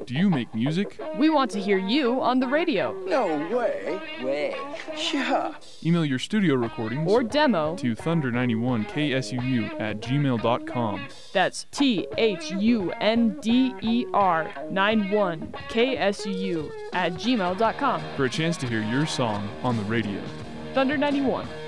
Do you make music? We want to hear you on the radio. No way. Sure. Email your studio recordings Or demo to thunder91ksuu@gmail.com. That's THUNDER91KSUU@gmail.com. for a chance to hear your song on the radio. Thunder 91.